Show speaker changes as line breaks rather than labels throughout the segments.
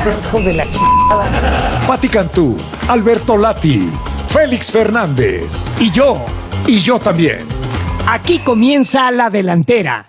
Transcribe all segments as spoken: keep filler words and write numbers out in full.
Hijos de la chingada.
Pati Cantú, Alberto Lati, Félix Fernández
Y yo,
y yo también.
aquí comienza la delantera.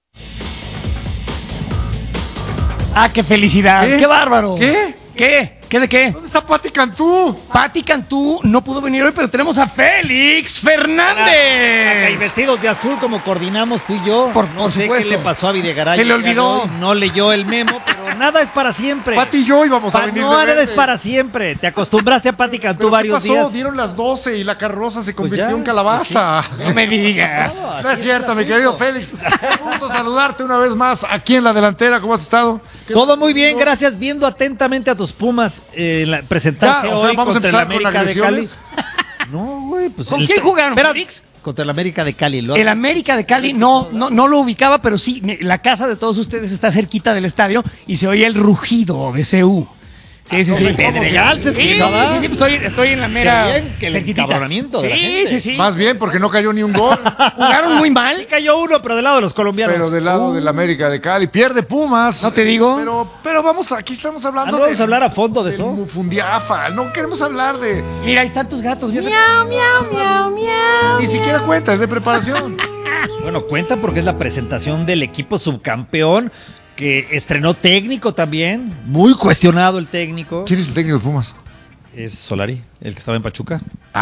Ah, qué felicidad.
¿Qué?
Qué bárbaro.
¿Qué?
¿Qué? ¿Qué de qué?
¿Dónde está Pati Cantú?
Pati Cantú no pudo venir hoy, pero tenemos a Félix Fernández.
Y vestidos de azul como coordinamos tú y yo.
Por-
no
por
sé
supuesto.
qué le pasó a Videgaray.
Se le
el día de
olvidó.
hoy. No leyó el memo, pero nada es para siempre.
Pati y yo íbamos a
Pa-
venir
no,
de
nada
verde.
es para siempre. Te acostumbraste a Pati Cantú
¿Pero qué
varios
pasó?
días.
Dieron las doce y la carroza se convirtió
ya,
en calabaza.
No me digas.
Claro,
No
así
es cierto,
el
mi
asunto.
querido Félix. Un gusto saludarte una vez más aquí en la delantera. ¿Cómo has estado?
Todo muy bien, gracias. Viendo atentamente a tus Pumas eh, la- presentarse
Ya, o sea,
hoy
vamos a
contra el
empezar con
América de Cali.
agresiones.
No, güey, pues.
¿Con
el-
quién jugaron,
Espera,
Félix?
Contra el América de Cali. ¿lo-
El América de Cali no, no, no lo ubicaba, pero sí, me- la casa de todos ustedes está cerquita del estadio y se oía el rugido de C U. Sí, sí, sí.
en Pedregal se
Sí,
escuchaba.
Sí, sí, estoy, estoy en la mera.
Se oía que el
cerquitita.
encabronamiento de la
Sí,
gente.
sí, sí.
Más bien porque no cayó ni un gol.
Jugaron muy mal.
Sí cayó uno, pero del lado de los colombianos.
Pero del lado del América de Cali. Pierde Pumas.
No te digo.
Pero, pero vamos, aquí estamos
Ah,
hablando
¿no
de.
vamos a hablar a fondo de
del
eso?
Mufundiafa. No queremos hablar de.
Mira, ahí están tus gatos. Miau,
Miau, miau, miau.
Ni siquiera cuenta, es de preparación.
Bueno, cuenta porque es la presentación del equipo subcampeón que estrenó técnico también. Muy cuestionado el técnico.
¿Quién es el técnico de Pumas?
Es Solari, el que estaba en Pachuca.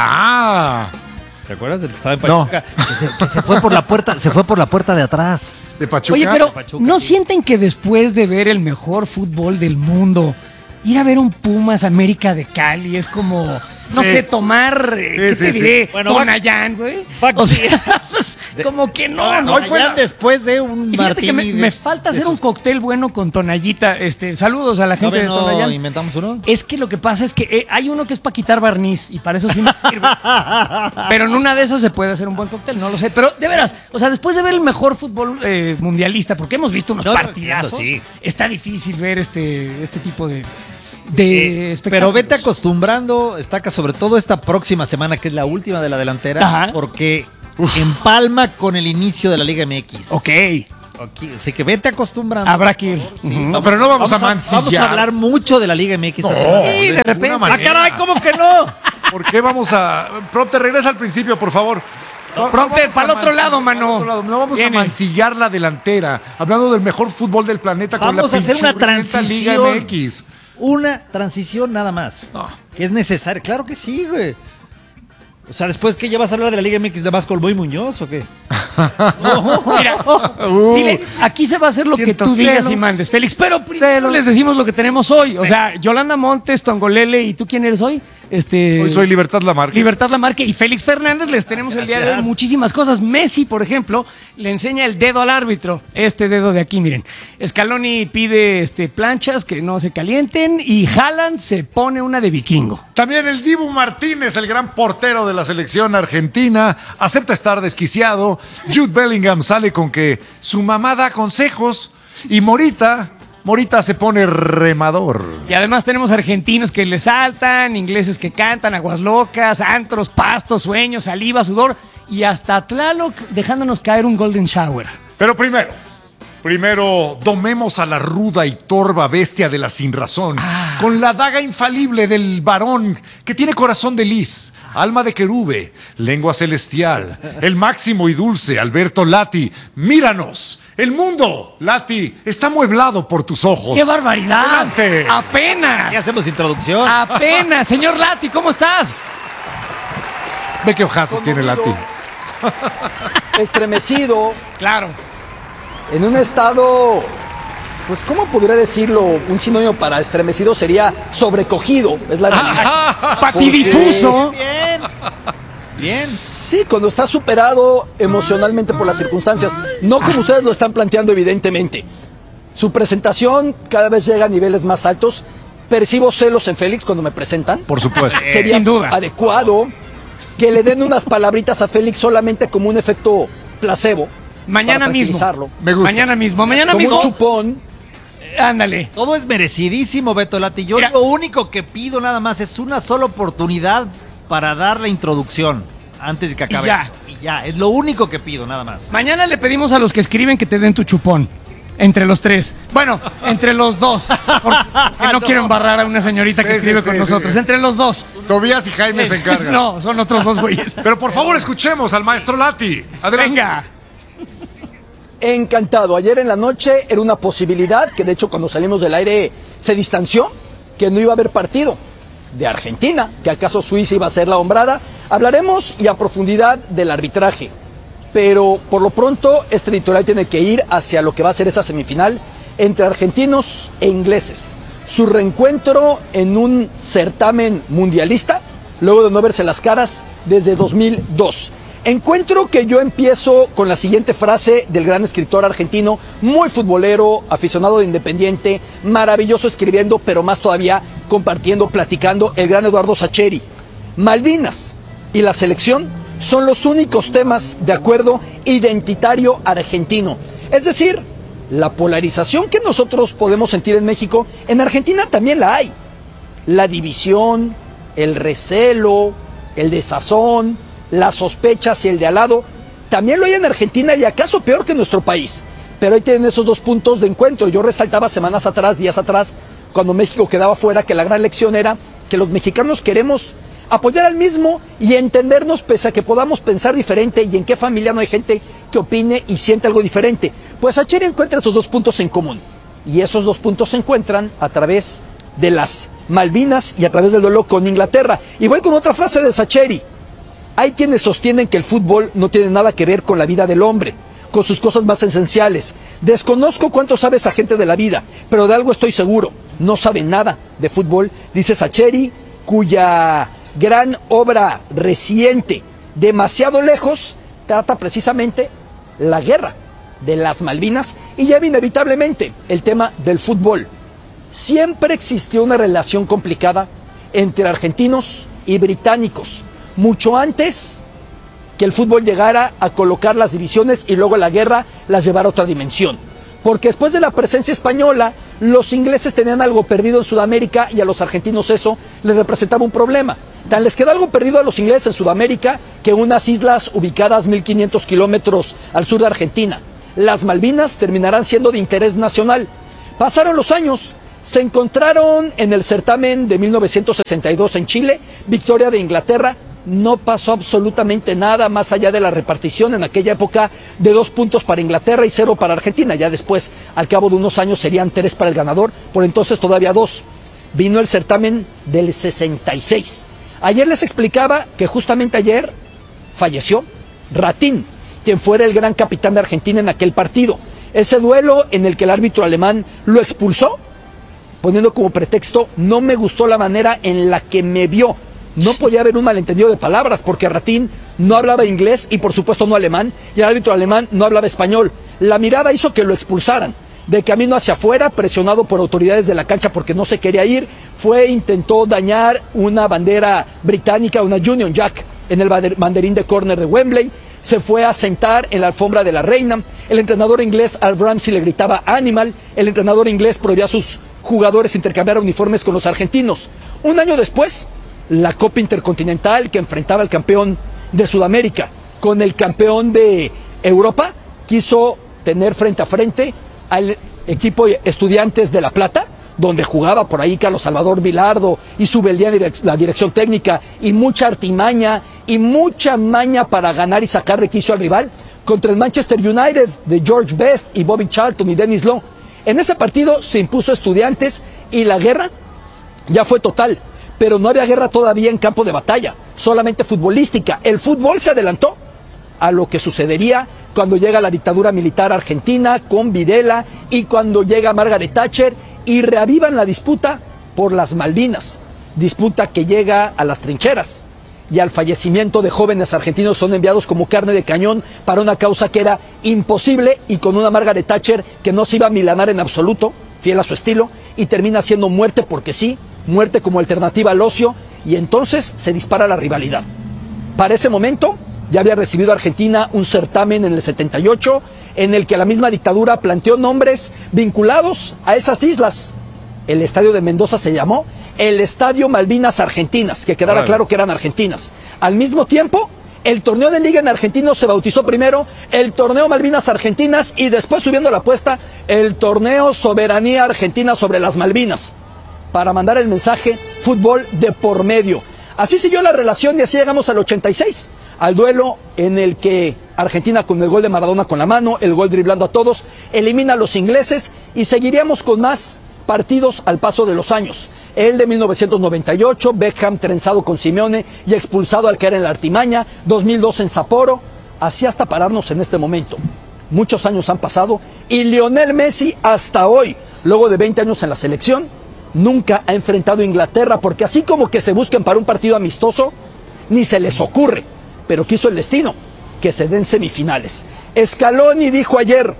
Ah,
¿Te acuerdas del que estaba en
No.
Pachuca? Que, se, que se fue por la puerta, se fue por la puerta de atrás.
de Pachuca.
Oye, pero
Pachuca,
¿no
sí.
sienten que después de ver el mejor fútbol del mundo, ir a ver un Pumas América de Cali es como, no
Sí.
sé, tomar, eh,
Sí,
¿qué
sí,
te
sí.
diré?
Bueno, va-
Tonayán, güey.
va-
O sea, es como que no, no.
Hoy fue después de un
Y fíjate que me,
martini.
me
de-
falta
de
hacer un
sus-
cóctel bueno con Tonallita. Este, saludos a la gente
¿Todavía
de
no
Tonayán.
inventamos uno?
Es que lo que pasa es que eh, hay uno que es para quitar barniz y para eso sí me sirve. Pero en una de esas se puede hacer un buen cóctel, no lo sé. Pero de veras, o sea, después de ver el mejor fútbol eh, mundialista, porque hemos visto unos
No, no,
partidazos,
entiendo, sí.
está difícil ver este, este tipo de, de
Eh,
espectáculos.
pero vete acostumbrando, estaca, sobre todo esta próxima semana, que es la última de la delantera,
Ajá.
porque empalma con el inicio de la Liga M X.
Ok,
Aquí, así que vete acostumbrando.
habrá que ir.
Sí,
Ujú.
No, pero no vamos, a
Vamos
mancillar.
a hablar mucho de la Liga M X esta
No.
semana.
Sí, de
de
repente.
ninguna manera.
¡Ah, caray! ¿Cómo que no?
¿Por qué vamos a. Pronto regresa al principio, por favor. No,
Pronto,
vamos
para el
a
otro lado,
mancillar,
mano.
para el otro lado. No vamos
Viene.
a mancillar la delantera. Hablando del mejor fútbol del planeta con
Vamos
la
a hacer una
pinchurrienta Liga
transición.
M X.
Una transición nada más.
No.
Que es necesaria. Claro que sí, güey. O sea, después que ya vas a hablar de la Liga M X de más con Boy Muñoz o qué?
Mira,
Uh.
dile, aquí se va a hacer lo que
Siento
tú digas
celos.
y mandes, Félix. Pero primero les decimos lo que tenemos hoy. O sea, Yolanda Montes, Tongolele, ¿y tú quién eres hoy? Este,
Hoy soy Libertad Lamarque.
Libertad Lamarque y Félix Fernández. Les tenemos el día de hoy
Gracias.
muchísimas cosas. Messi, por ejemplo, le enseña el dedo al árbitro. Este dedo de aquí, miren. Scaloni pide este, planchas que no se calienten y Haaland se pone una de vikingo.
También el Dibu Martínez, el gran portero de la selección argentina, acepta estar desquiciado. Jude Bellingham sale con que su mamá da consejos y Morita, Morita se pone remador.
Y además tenemos argentinos que le saltan, ingleses que cantan, aguas locas, antros, pastos, sueños, saliva, sudor y hasta Tlaloc dejándonos caer un golden shower.
Pero primero, primero domemos a la ruda y torva bestia de la sinrazón, con la daga infalible del varón que tiene corazón de lis, alma de querube, lengua celestial, el máximo y dulce Alberto Lati. Míranos, el mundo, Lati, está amueblado por tus ojos.
¡Qué barbaridad!
Adelante.
¡Apenas!
Ya hacemos introducción.
¡Apenas! Señor Lati, ¿cómo estás?
Ve qué ojazos tiene Lati.
Estremecido,
Claro.
en un estado, pues, ¿cómo podría decirlo? Un sinónimo para estremecido sería sobrecogido. Es la realidad.
Patidifuso.
Bien. Bien.
Sí, cuando está superado emocionalmente por las circunstancias. No como ustedes lo están planteando, evidentemente. Su presentación cada vez llega a niveles más altos. Percibo celos en Félix cuando me presentan.
Por supuesto.
Sería
sin duda.
adecuado que le den unas palabritas a Félix solamente como un efecto placebo.
Mañana
para
mismo.
tranquilizarlo.
Me gusta.
Mañana mismo. Mañana
Como
mismo.
un chupón.
Ándale.
Todo es merecidísimo, Beto Lati. Yo
Mira.
lo único que pido nada más es una sola oportunidad para dar la introducción antes de que acabe.
ya.
Y ya, es lo único que pido, nada más.
Mañana le pedimos a los que escriben que te den tu chupón. Entre los tres. Bueno, entre los dos. Porque no, no quiero embarrar a una señorita que
Sí,
escribe
sí,
con
sí,
nosotros.
sí.
Entre los dos.
Tobías y Jaime se encargan.
No, son otros dos güeyes.
Pero por favor, escuchemos al maestro Lati. Adelante.
Venga.
Encantado. Ayer en la noche era una posibilidad que de hecho cuando salimos del aire se distanció, que no iba a haber partido de Argentina, que acaso Suiza iba a ser la hombrada. Hablaremos y a profundidad del arbitraje, pero por lo pronto este editorial tiene que ir hacia lo que va a ser esa semifinal entre argentinos e ingleses. Su reencuentro en un certamen mundialista, luego de no verse las caras desde dos mil dos. Encuentro que yo empiezo con la siguiente frase del gran escritor argentino, muy futbolero, aficionado de Independiente, maravilloso escribiendo, pero más todavía compartiendo, platicando, el gran Eduardo Sacheri. Malvinas y la selección son los únicos temas de acuerdo identitario argentino. Es decir, la polarización que nosotros podemos sentir en México, en Argentina también la hay. La división, el recelo, el desazón, las sospechas y el de al lado, también lo hay en Argentina y acaso peor que en nuestro país. Pero ahí tienen esos dos puntos de encuentro. Yo resaltaba semanas atrás, días atrás, cuando México quedaba fuera, que la gran lección era que los mexicanos queremos apoyar al mismo y entendernos pese a que podamos pensar diferente y en qué familia no hay gente que opine y siente algo diferente. Pues Sacheri encuentra esos dos puntos en común. Y esos dos puntos se encuentran a través de las Malvinas y a través del duelo con Inglaterra. Y voy con otra frase de Sacheri. Hay quienes sostienen que el fútbol no tiene nada que ver con la vida del hombre, con sus cosas más esenciales. Desconozco cuánto sabe esa gente de la vida, pero de algo estoy seguro. No sabe nada de fútbol, dice Sacheri, cuya gran obra reciente, demasiado lejos, trata precisamente la guerra de las Malvinas y lleva inevitablemente el tema del fútbol. Siempre existió una relación complicada entre argentinos y británicos, mucho antes que el fútbol llegara a colocar las divisiones y luego la guerra las llevara a otra dimensión. Porque después de la presencia española, los ingleses tenían algo perdido en Sudamérica y a los argentinos eso les representaba un problema. Tan les quedó algo perdido a los ingleses en Sudamérica que unas islas ubicadas mil quinientos kilómetros al sur de Argentina. Las Malvinas terminarán siendo de interés nacional. Pasaron los años, se encontraron en el certamen de mil novecientos sesenta y dos en Chile, victoria de Inglaterra. No pasó absolutamente nada más allá de la repartición en aquella época de dos puntos para Inglaterra y cero para Argentina. Ya después, al cabo de unos años, serían tres para el ganador, por entonces todavía dos. Vino el certamen del sesenta y seis. Ayer les explicaba que justamente ayer falleció Ratín, quien fuera el gran capitán de Argentina en aquel partido. Ese duelo en el que el árbitro alemán lo expulsó, poniendo como pretexto, no me gustó la manera en la que me vio. No podía haber un malentendido de palabras, porque Ratín no hablaba inglés y por supuesto no alemán, y el árbitro alemán no hablaba español. La mirada hizo que lo expulsaran. De camino hacia afuera, presionado por autoridades de la cancha porque no se quería ir, fue, intentó dañar una bandera británica, una Union Jack, en el banderín de córner de Wembley. Se fue a sentar en la alfombra de la reina. El entrenador inglés Al Ramsey le gritaba "Animal". El entrenador inglés prohibía a sus jugadores intercambiar uniformes con los argentinos. Un año después, la Copa Intercontinental, que enfrentaba al campeón de Sudamérica con el campeón de Europa, quiso tener frente a frente al equipo Estudiantes de La Plata, donde jugaba por ahí Carlos Salvador Vilardo y Subeldía la dirección técnica, y mucha artimaña y mucha maña para ganar y sacar de quicio al rival, contra el Manchester United de George Best y Bobby Charlton y Dennis Law. En ese partido se impuso Estudiantes y la guerra ya fue total, pero no había guerra todavía en campo de batalla, solamente futbolística. El fútbol se adelantó a lo que sucedería cuando llega la dictadura militar argentina con Videla y cuando llega Margaret Thatcher y reavivan la disputa por las Malvinas, disputa que llega a las trincheras y al fallecimiento de jóvenes argentinos. Son enviados como carne de cañón para una causa que era imposible y con una Margaret Thatcher que no se iba a milanar en absoluto, fiel a su estilo, y termina siendo muerte porque sí, muerte como alternativa al ocio, y entonces se dispara la rivalidad. Para ese momento ya había recibido Argentina un certamen en el setenta y ocho en el que la misma dictadura planteó nombres vinculados a esas islas. El estadio de Mendoza se llamó el Estadio Malvinas Argentinas, que quedara
Vale.
claro que eran argentinas. Al mismo tiempo, El torneo de Liga en Argentino se bautizó primero el Torneo Malvinas Argentinas y después, subiendo la apuesta, el Torneo Soberanía Argentina sobre las Malvinas, para mandar el mensaje fútbol de por medio. Así siguió la relación y así llegamos al ochenta y seis, al duelo en el que Argentina, con el gol de Maradona con la mano, el gol driblando a todos, elimina a los ingleses, y seguiríamos con más partidos al paso de los años. El de mil novecientos noventa y ocho, Beckham trenzado con Simeone y expulsado al caer en la artimaña, dos mil dos en Sapporo, así hasta pararnos en este momento. Muchos años han pasado y Lionel Messi hasta hoy, luego de veinte años en la selección, nunca ha enfrentado a Inglaterra, porque así como que se busquen para un partido amistoso, ni se les ocurre, pero quiso el destino que se den semifinales. Scaloni dijo ayer: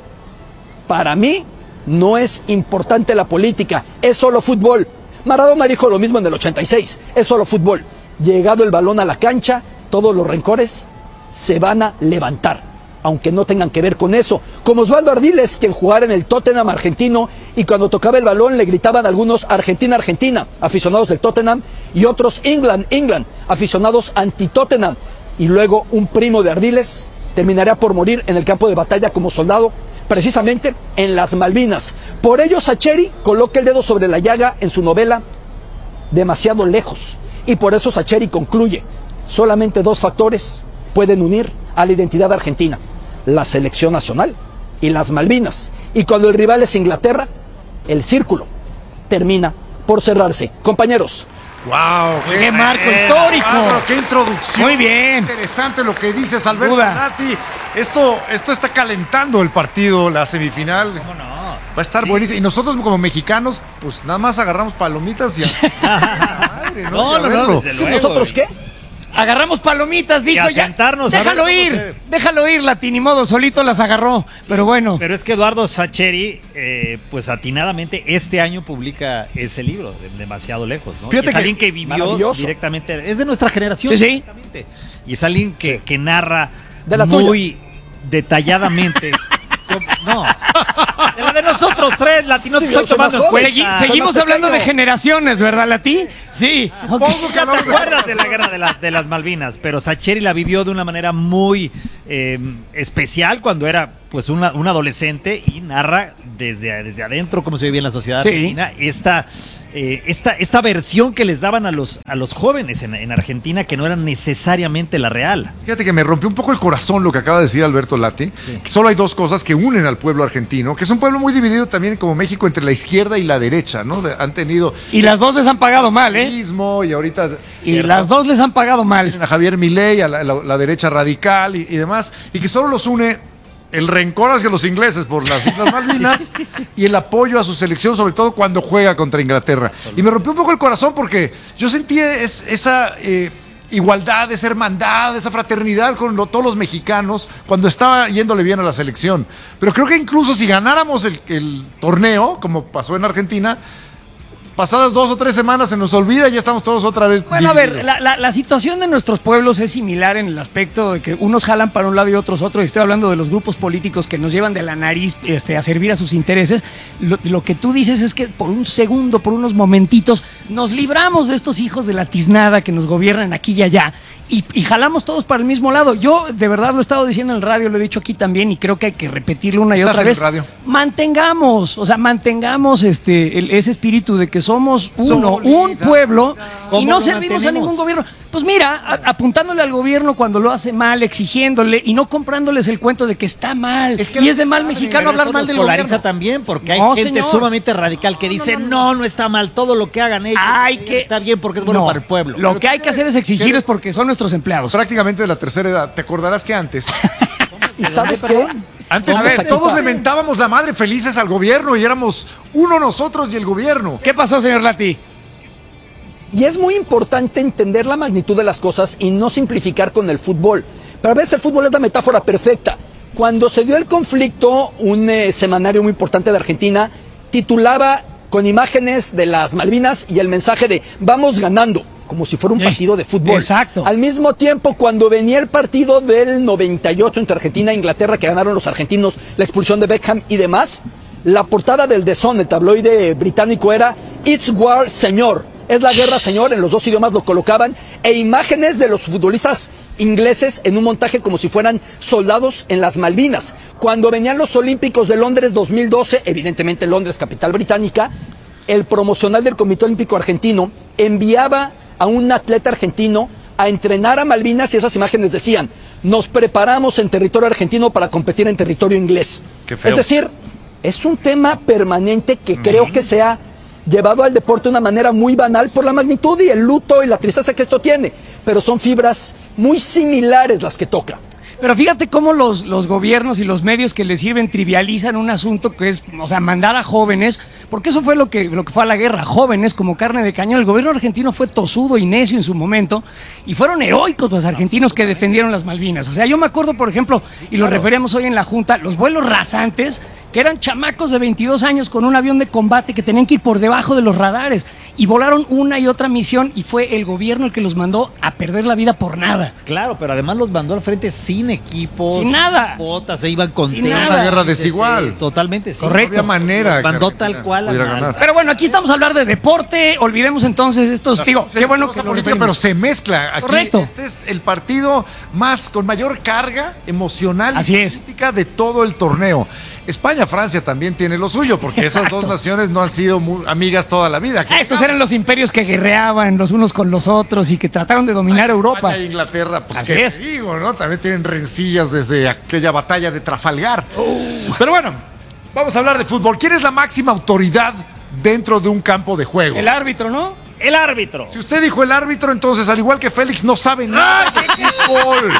para mí no es importante la política, es solo fútbol. Maradona dijo lo mismo en el ochenta y seis, es solo fútbol. Llegado el balón a la cancha, todos los rencores se van a levantar, aunque no tengan que ver con eso. Como Osvaldo Ardiles, quien jugara en el Tottenham argentino, y cuando tocaba el balón le gritaban algunos Argentina, Argentina, aficionados del Tottenham, y otros England, England, aficionados anti-Tottenham. Y luego un primo de Ardiles terminaría por morir en el campo de batalla como soldado, precisamente en las Malvinas. Por ello, Sacheri coloca el dedo sobre la llaga en su novela Demasiado Lejos, y por eso Sacheri concluye: solamente dos factores pueden unir a la identidad argentina: la selección nacional y las Malvinas. Y cuando el rival es Inglaterra, el círculo termina por cerrarse. Compañeros,
¡Wow!
¡Qué, qué marco histórico!
Bárbaro, ¡qué introducción!
Muy bien.
Interesante lo que dices, Alberto
Duda.
Lati. Esto, esto está calentando el partido, la semifinal.
¿Cómo no?
Va a estar
Sí.
buenísimo. Y nosotros como mexicanos, pues nada más agarramos palomitas y a... Madre, ¿no?
No,
Y a
no, no,
verlo.
desde
¿sí,
luego.
nosotros qué?
Agarramos palomitas, dijo
Y a
ya.
sentarnos a
Déjalo
ver cómo
ir, déjalo ir, Lati, ni modo, solito las agarró. Pero bueno.
Pero es que Eduardo Sacheri, eh, pues atinadamente, este año publica ese libro, de Demasiado Lejos, ¿no?
Fíjate
es
que-
alguien que vivió
maravilloso.
directamente, es de nuestra generación.
Sí, sí.
directamente. Y es alguien que, que narra
De la
muy detalladamente. ¿Cómo? No, de la de nosotros tres, Lati, no te
Sí,
estoy
soy
tomando
más
en
joven.
cuenta.
Segui-
Soy
seguimos
más
hablando de
pequeño.
generaciones, ¿verdad, Lati? Sí. ok.
Supongo que
¿Ya te
hablamos de
acuerdas de la
generación.
guerra de, la- de las Malvinas? Pero Sacheri la vivió de una manera muy eh, especial cuando era pues una, un adolescente, y narra desde, desde adentro cómo se vivía en la sociedad
Sí.
argentina esta, eh, esta, esta versión que les daban a los, a los jóvenes en, en Argentina, que no era necesariamente la real.
Fíjate que me rompió un poco el corazón lo que acaba de decir Alberto Lati. Que solo hay dos cosas que unen al pueblo argentino, que es un pueblo muy dividido también como México entre la izquierda y la derecha, ¿no? De- han tenido
Y las dos les han pagado mal, ¿eh?
mismo y ahorita
Y las dos les han pagado mal.
a Javier Milei, a la, la- la derecha radical y, y demás, y que solo los une el rencor hacia los ingleses por las Islas Malvinas y el apoyo a su selección, sobre todo cuando juega contra Inglaterra. Y me rompió un poco el corazón porque yo sentí es- esa eh, igualdad, esa hermandad, esa fraternidad con lo- todos los mexicanos cuando estaba yéndole bien a la selección. Pero creo que incluso si ganáramos el, el torneo, como pasó en Argentina, pasadas dos o tres semanas se nos olvida y ya estamos todos otra vez
Bueno, a ver,
divididos.
la, la- la situación de nuestros pueblos es similar en el aspecto de que unos jalan para un lado y otros otro, y estoy hablando de los grupos políticos que nos llevan de la nariz este, a servir a sus intereses. Lo, lo que tú dices es que por un segundo, por unos momentitos, nos libramos de estos hijos de la tiznada que nos gobiernan aquí y allá, y, y jalamos todos para el mismo lado. Yo de verdad lo he estado diciendo en el radio, lo he dicho aquí también, y creo que hay que repetirlo una y
¿Estás
otra
en el
vez.
radio?
Mantengamos, o sea, mantengamos este, el- ese espíritu de que somos uno, un
Solidaridad.
pueblo, y
¿Cómo
no
lo
servimos a
mantenemos?
ningún gobierno. Pues mira, a- apuntándole al gobierno cuando lo hace mal, exigiéndole y no comprándoles el cuento de que está mal.
Es que
y es de mal
Pero
mexicano hablar
eso
mal
nos
del
polariza
gobierno.
también, porque hay
No,
gente
señor.
sumamente radical que dice, no, no, está mal, todo lo que hagan ellos
Hay que
está bien porque es bueno
No,
para el pueblo.
Lo que hay que hacer es exigir
¿Quieres-
es porque son nuestros empleados.
prácticamente de la tercera edad. Te acordarás que antes,
¿Y sabes qué?
antes
A ver,
todos
Tita.
le mentábamos la madre felices al gobierno y éramos uno nosotros y el gobierno.
¿Qué pasó, señor Lati?
Y es muy importante entender la magnitud de las cosas y no simplificar con el fútbol. Pero a veces el fútbol es la metáfora perfecta. Cuando se dio el conflicto, un eh, semanario muy importante de Argentina titulaba con imágenes de las Malvinas y el mensaje de vamos ganando, como si fuera un
Sí,
partido de fútbol.
exacto.
Al mismo tiempo, cuando venía el partido del noventa y ocho entre Argentina e Inglaterra, que ganaron los argentinos, la expulsión de Beckham y demás, la portada del The Sun, el tabloide británico, era It's War, señor. Es la guerra, señor, en los dos idiomas lo colocaban, e imágenes de los futbolistas ingleses en un montaje como si fueran soldados en las Malvinas. Cuando venían los Olímpicos de Londres dos mil doce, evidentemente Londres, capital británica, el promocional del Comité Olímpico Argentino enviaba a un atleta argentino a entrenar a Malvinas y esas imágenes decían: nos preparamos en territorio argentino para competir en territorio inglés.
Qué feo.
Es decir, es un tema permanente que mm. creo que se ha llevado al deporte de una manera muy banal por la magnitud y el luto y la tristeza que esto tiene, pero son fibras muy similares las que toca.
Pero fíjate cómo los, los gobiernos y los medios que les sirven trivializan un asunto que es, o sea, mandar a jóvenes, porque eso fue lo que, lo que fue a la guerra, jóvenes como carne de cañón. El gobierno argentino fue tosudo y necio en su momento, y fueron heroicos los argentinos que defendieron las Malvinas. O sea, yo me acuerdo, por ejemplo, y lo referíamos hoy en la Junta, los vuelos rasantes, que eran chamacos de veintidós años con un avión de combate que tenían que ir por debajo de los radares, y volaron una y otra misión, y fue el gobierno el que los mandó a perder la vida por nada.
Claro, pero además los mandó al frente sin equipos,
sin nada,
botas, se iban con
sin
temas,
una guerra desigual.
Este, totalmente, sí.
Correcto.
No había manera.
Los mandó
que
tal cual a
ganar.
Pero bueno, aquí estamos a hablar de deporte, olvidemos entonces estos, digo,
Sí,
qué bueno
cosa
que lo
política,
referimos.
pero se mezcla. Aquí
Correcto.
Este es el partido más con mayor carga emocional
Así
y
es.
política de todo el torneo. España-Francia también tiene lo suyo, porque
Exacto.
esas dos naciones no han sido muy amigas toda la vida.
Ah, estos eran los imperios que guerreaban los unos con los otros y que trataron de dominar
España
Europa.
e Inglaterra, pues
Así
qué
es.
te digo, ¿no? También tienen rencillas desde aquella batalla de Trafalgar.
Uh.
Pero bueno, vamos a hablar de fútbol. ¿Quién es la máxima autoridad dentro de un campo de juego?
El árbitro, ¿no?
El árbitro.
Si usted dijo el árbitro, entonces, al igual que Félix, no sabe nada de fútbol.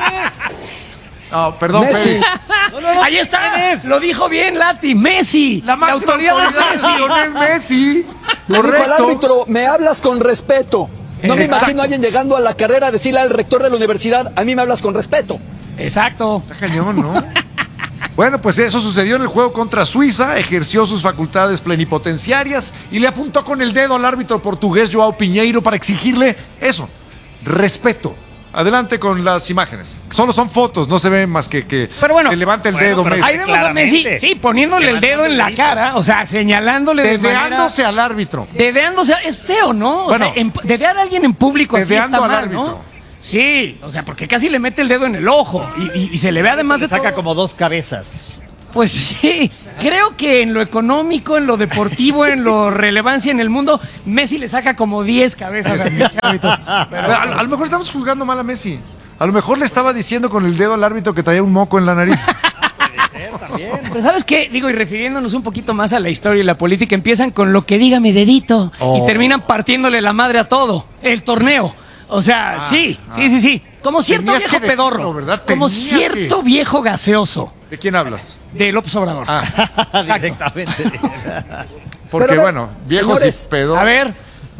No, perdón,
Messi.
Félix.
No, no, no.
Ahí está, lo dijo bien Lati, Messi.
La máxima
autoridad
autoridad
es
es
Messi.
Lionel Messi.
Le dijo al
Correcto.
árbitro: me hablas con respeto. No me
Exacto.
imagino a alguien llegando a la carrera a decirle al rector de la universidad: a mí me hablas con respeto.
Exacto.
Está cañón, ¿no? Bueno, pues eso sucedió en el juego contra Suiza, ejerció sus facultades plenipotenciarias y le apuntó con el dedo al árbitro portugués Joao Pinheiro para exigirle eso, respeto. Adelante con las imágenes. Solo son fotos, no se ve más que que,
Pero bueno,
que levante el
bueno,
dedo
pero
Messi.
Ahí vemos a Messi,
Claramente.
sí, poniéndole el dedo en la cara, o sea, señalándole de manera...
Dedeándose al árbitro.
Dedeándose, es feo, ¿no? O
Bueno.
sea, en- dedear a alguien en público así
Dedeando
está
al
mal,
árbitro.
¿no? Sí, o sea, porque casi le mete el dedo en el ojo y, y- y se le ve además
Le
de
saca
todo-
como dos cabezas.
Pues sí, creo que en lo económico, en lo deportivo, en lo relevancia en el mundo, Messi le saca como diez cabezas al pinche árbitro.
Pero a, a lo mejor estamos juzgando mal a Messi. A lo mejor le estaba diciendo con el dedo al árbitro que traía un moco en la nariz.
Pero ¿sabes qué? Digo, y refiriéndonos un poquito más a la historia y la política, empiezan con lo que diga mi dedito
Oh.
y terminan partiéndole la madre a todo. El torneo. O sea, sí, sí, sí, sí. Como cierto
Tenías
viejo
que decirlo,
pedorro.
¿verdad?
Como
Tenías
cierto
que-
viejo gaseoso
¿De quién hablas?
de López Obrador.
Ah,
Directamente.
porque
Pero a ver,
bueno, viejos
señores,
y pedo.
A ver,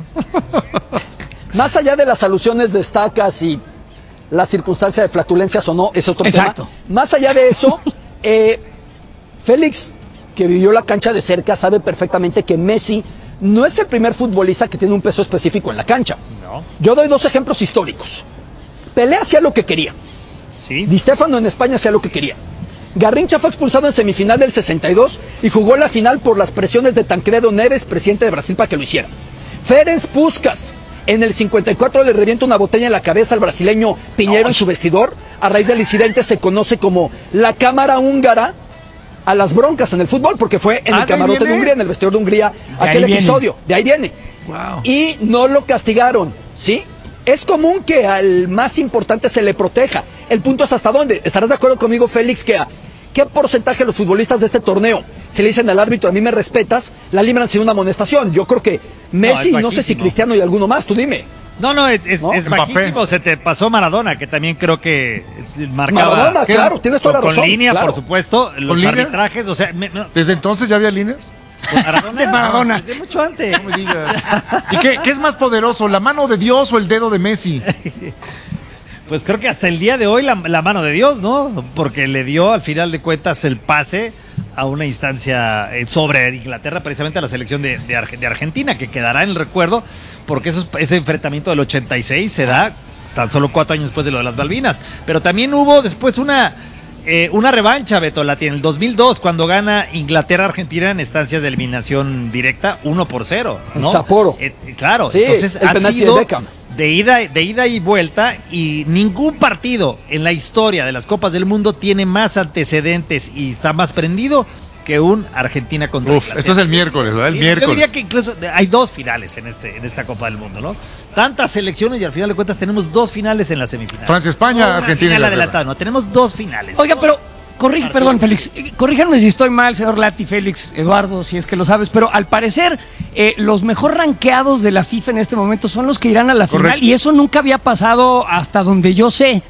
Más allá de las alusiones de estacas y la circunstancia de flatulencias o no, es otro
Exacto.
tema. Más allá de eso, eh, Félix, que vivió la cancha de cerca, sabe perfectamente que Messi no es el primer futbolista que tiene un peso específico en la cancha.
No.
Yo doy dos ejemplos históricos. Pelé hacía lo que quería.
Sí.
Di Stéfano en España hacía lo que quería. Garrincha fue expulsado en semifinal del sesenta y dos y jugó la final por las presiones de Tancredo Neves, presidente de Brasil, para que lo hiciera. Ferenc Puskás en el cincuenta y cuatro le revienta una botella en la cabeza al brasileño Piñero en su vestidor. A raíz del incidente se conoce como la cámara húngara a las broncas en el fútbol, porque fue en
Ah,
el
¿de ahí
camarote de
viene?
Hungría, en el vestidor de Hungría,
ahí
aquel
viene.
episodio. De ahí viene.
wow.
Y no lo castigaron, ¿sí? Es común que al más importante se le proteja. El punto es hasta dónde. ¿Estarás de acuerdo conmigo, Félix, que a qué porcentaje de los futbolistas de este torneo, si le dicen al árbitro, a mí me respetas, la libran sin una amonestación? Yo creo que Messi,
No,
no,
es
sé si
bajísimo.
Cristiano y alguno más, tú dime.
No, no, es, es,
¿No?
es
Mbappé.
bajísimo. Se te pasó Maradona, que también creo que es- marcaba.
Maradona,
¿qué?
claro, tienes toda la
con
razón.
línea,
claro.
por supuesto. Los
línea?
arbitrajes, o sea, me- no,
¿Desde entonces ya había líneas?
con Maradona.
De Maradona.
Desde mucho antes.
No me digas. ¿Y qué, qué es más poderoso, la mano de Dios o el dedo de Messi?
Pues creo que hasta el día de hoy la, la mano de Dios, ¿no? Porque le dio al final de cuentas el pase a una instancia eh, sobre Inglaterra, precisamente a la selección de, de, Arge- de Argentina, que quedará en el recuerdo, porque esos- ese enfrentamiento del ochenta y seis se da tan solo cuatro años después de lo de las Malvinas. Pero también hubo después una, eh, una revancha, Beto, la tiene en el dos mil dos, cuando gana Inglaterra-Argentina en instancias de eliminación directa uno por cero,
En
¿no?
Sapporo.
Eh, claro,
Sí,
entonces
el
ha
penalti de
sido
Beckham.
de ida, de ida y vuelta, y ningún partido en la historia de las Copas del Mundo tiene más antecedentes y está más prendido que un Argentina contra
Uf,
Inglaterra.
esto es el miércoles, ¿verdad? El
Sí,
miércoles.
Yo diría que incluso hay dos finales en este en esta Copa del Mundo, ¿no? Tantas selecciones y al final de cuentas tenemos dos finales en la semifinal.
Francia, España,
No una
Argentina,
final
Inglaterra.
adelantada, no, tenemos dos finales.
Oiga,
Dos
pero corrige,
partidos.
perdón, Félix, eh, corríjanme si estoy mal, señor Lati, Félix, Eduardo, si es que lo sabes, pero al parecer eh, los mejor rankeados de la FIFA en este momento son los que irán a la
Correcto.
final y eso nunca había pasado hasta donde yo sé.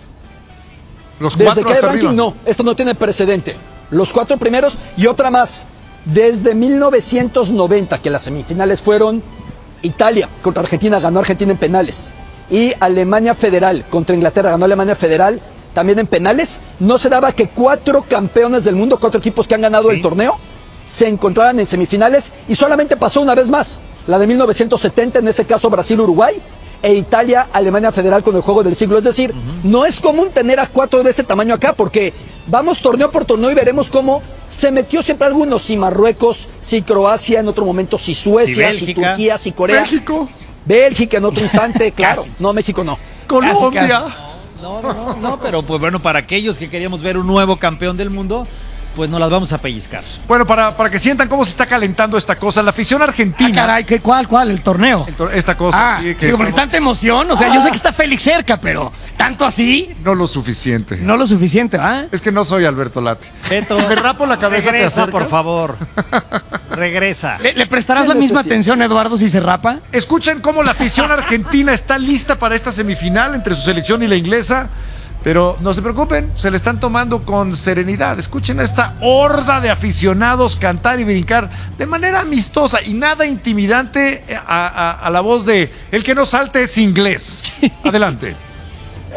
Los
Desde
cuatro
que hay
hasta
ranking,
arriba.
no, esto no tiene precedente. Los cuatro primeros y otra más. Desde mil novecientos noventa, que las semifinales fueron Italia contra Argentina, ganó Argentina en penales. Y Alemania Federal contra Inglaterra, ganó Alemania Federal también en penales. No se daba que cuatro campeones del mundo, cuatro equipos que han ganado
Sí.
el torneo, se encontraran en semifinales y solamente pasó una vez más. La de mil novecientos setenta, en ese caso Brasil-Uruguay, e Italia-Alemania Federal con el juego del siglo. Es decir, uh-huh. no es común tener a cuatro de este tamaño acá, porque vamos torneo por torneo y veremos cómo se metió siempre algunos, si Marruecos, si Croacia, en otro momento si Suecia,
Si
si,
Bélgica.
Turquía, si Corea.
México.
Bélgica en otro instante, claro. No, México no.
Colombia.
Casi, casi.
No, no, no, no, pero pues bueno, para aquellos que queríamos ver un nuevo campeón del mundo, pues nos las vamos a pellizcar.
Bueno, para, para que sientan cómo se está calentando esta cosa, la afición
Ah,
argentina.
caray, ¿qué, ¿cuál, cuál? ¿El torneo?
el tor- Esta cosa.
Ah,
sí, que
digo, porque
estamos-
tanta emoción, o sea, yo sé que está Félix cerca, pero tanto así,
No lo suficiente.
no lo suficiente, ¿ah?
Es que no soy Alberto Lati.
Beto,
Si me rapo la cabeza, ¿te
regresa,
acercas?
por favor. Regresa.
¿Le, le prestarás
¿Qué
la misma
necesidad?
atención, Eduardo, si se rapa?
Escuchen cómo la afición argentina está lista para esta semifinal entre su selección y la inglesa. Pero no se preocupen, se le están tomando con serenidad. Escuchen a esta horda de aficionados cantar y brincar de manera amistosa y nada intimidante a, a- a la voz de el que no salte es inglés. Adelante.